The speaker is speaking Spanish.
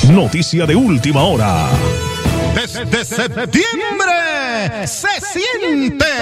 Noticia de última hora. Desde septiembre se siente